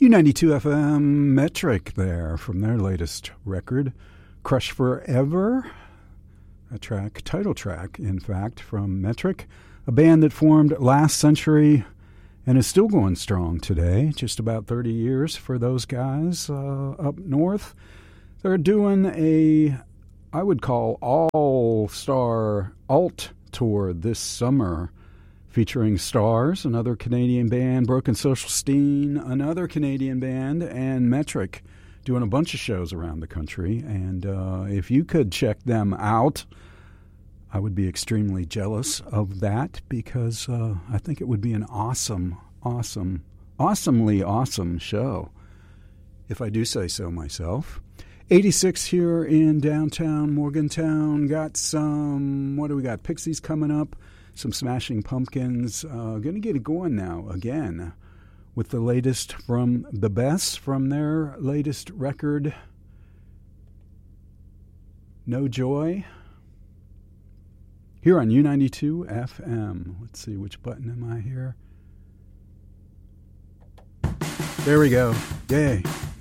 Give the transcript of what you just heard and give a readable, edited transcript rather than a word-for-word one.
U92 FM Metric there from their latest record, Crush Forever, a track, title track, in fact, from Metric, a band that formed last century and is still going strong today, just about 30 years for those guys up north. They're doing a, I would call, all-star alt tour this summer, featuring Stars, another Canadian band, Broken Social Scene, another Canadian band, and Metric, doing a bunch of shows around the country. And if you could check them out, I would be extremely jealous of that, because I think it would be an awesomely awesome show, if I do say so myself. 86 here in downtown Morgantown. Got some, what do we got? Pixies coming up. Some Smashing Pumpkins. Going to get it going now again with the latest from The Best, from their latest record, No Joy, here on U92 FM. Let's see, which button am I here? There we go. Yay.